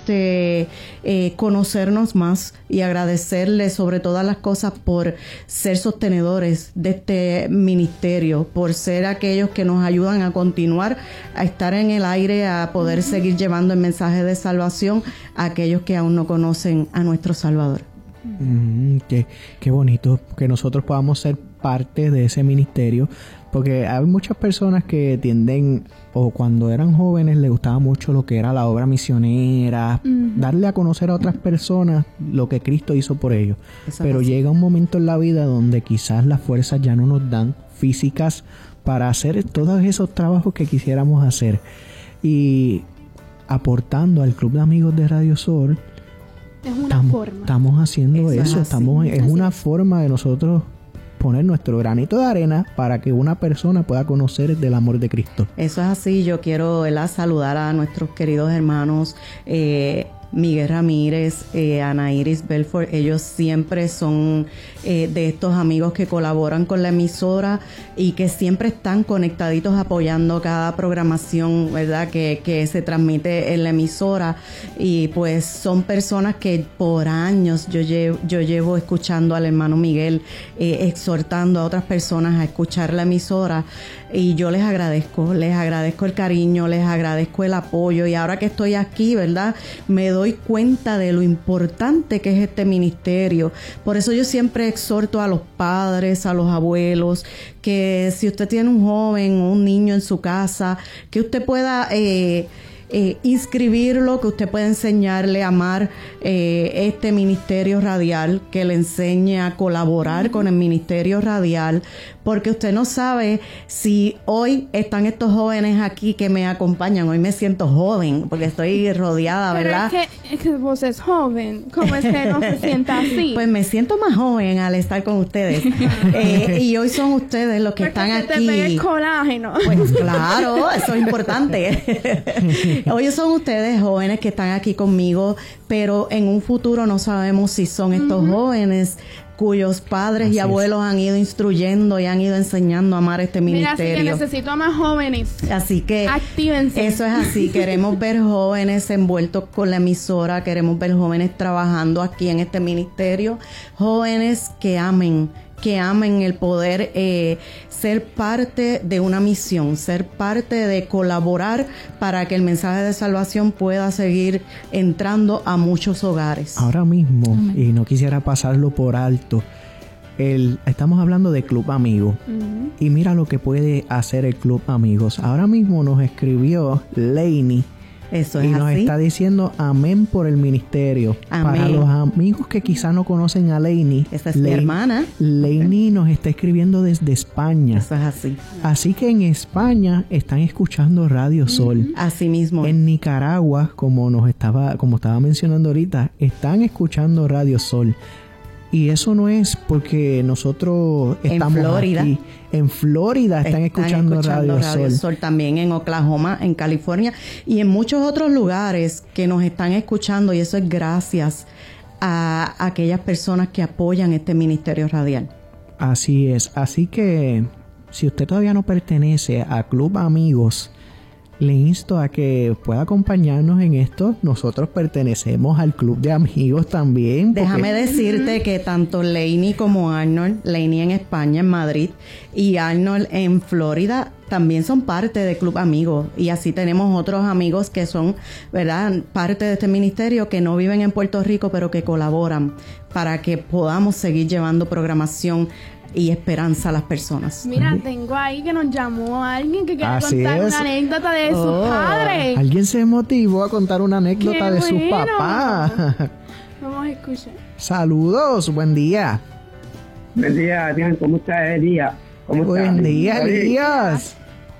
conocernos más y agradecerles sobre todas las cosas por ser sostenedores de este ministerio, por ser aquellos que nos ayudan a continuar, a estar en el aire, a poder seguir llevando el mensaje de salvación a aquellos que aún no conocen a nuestro Salvador. Qué bonito que nosotros podamos ser parte de ese ministerio, porque hay muchas personas que tienden, o cuando eran jóvenes les gustaba mucho lo que era la obra misionera, darle a conocer a otras personas lo que Cristo hizo por ellos. Pero llega un momento en la vida donde quizás las fuerzas ya no nos dan físicas para hacer todos esos trabajos que quisiéramos hacer. Y aportando al Club de Amigos de Radio Sol, estamos haciendo eso, es una forma de nosotros poner nuestro granito de arena para que una persona pueda conocer del amor de Cristo. Eso es así. Yo quiero saludar a nuestros queridos hermanos Miguel Ramírez, Ana Iris Belfort. Ellos siempre son de estos amigos que colaboran con la emisora y que siempre están conectaditos apoyando cada programación, ¿verdad?, que se transmite en la emisora. Y pues son personas que por años yo llevo escuchando al hermano Miguel, exhortando a otras personas a escuchar la emisora, y yo les agradezco el cariño, les agradezco el apoyo, y ahora que estoy aquí, ¿verdad?, me doy cuenta de lo importante que es este ministerio. Por eso yo siempre exhorto a los padres, a los abuelos, que si usted tiene un joven o un niño en su casa, que usted pueda inscribirlo, que usted pueda enseñarle a amar este ministerio radial, que le enseñe a colaborar con el ministerio radial, porque usted no sabe si hoy están estos jóvenes aquí que me acompañan. Hoy me siento joven porque estoy rodeada, ¿verdad? Pero es que vos es joven. ¿Cómo es que no se sienta así? Pues me siento más joven al estar con ustedes. Y hoy son ustedes los que están aquí. Te ve el colágeno. Pues claro, eso es importante. Hoy son ustedes jóvenes que están aquí conmigo, pero en un futuro no sabemos si son estos jóvenes cuyos padres y abuelos han ido instruyendo y han ido enseñando a amar este ministerio. Mira, así que necesito a más jóvenes. Así que actívense. Eso es así. Queremos ver jóvenes envueltos con la emisora, queremos ver jóvenes trabajando aquí en este ministerio, jóvenes que amen el poder ser parte de una misión, ser parte de colaborar para que el mensaje de salvación pueda seguir entrando a muchos hogares. Ahora mismo, y no quisiera pasarlo por alto, estamos hablando de Club Amigos, y mira lo que puede hacer el Club Amigos. Ahora mismo nos escribió Lainey. Eso es y nos así. está diciendo amén por el ministerio. Amén. Para los amigos que quizás no conocen a Lainey, esa es mi hermana. Lainey nos está escribiendo desde España. Eso es así. Así que en España están escuchando Radio Sol. Así mismo. En Nicaragua, como estaba mencionando ahorita, están escuchando Radio Sol. Y eso no es porque nosotros estamos en Florida. Aquí. En Florida están escuchando Radio Sol. También en Oklahoma, en California y en muchos otros lugares que nos están escuchando. Y eso es gracias a aquellas personas que apoyan este ministerio radial. Así es. Así que si usted todavía no pertenece a Club Amigos, le insto a que pueda acompañarnos en esto. Nosotros pertenecemos al Club de Amigos también. Déjame decirte que tanto Lainey como Arnold, Lainey en España, en Madrid, y Arnold en Florida, también son parte de Club Amigos. Y así tenemos otros amigos que son, ¿verdad?, parte de este ministerio, que no viven en Puerto Rico, pero que colaboran para que podamos seguir llevando programación y esperanza a las personas. Mira, tengo ahí que nos llamó alguien que quiere contar una anécdota de sus padres. Alguien se motivó a contar una anécdota de su papá. Vamos a escuchar. Saludos, buen día. Buen día, Adrián, ¿cómo está Elías? Buen día, Elías.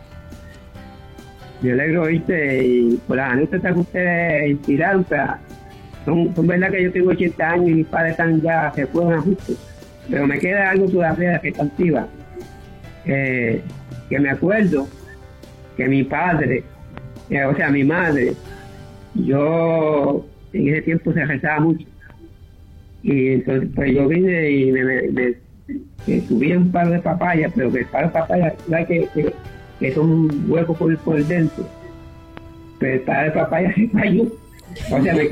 Me alegro, oíste, y por las anécdotas que ustedes inspiraron, o sea, son verdad que yo tengo 80 años y mis padres se fueron a justo. Pero me queda algo todavía que está activa. Que me acuerdo que mi padre, o sea, mi madre, yo en ese tiempo se rezaba mucho. Y entonces, pues yo vine y me subí un par de papayas, pero que el par de papayas, ¿sabes? Que son huecos por dentro. Pero el par de papayas se cayó. O sea, me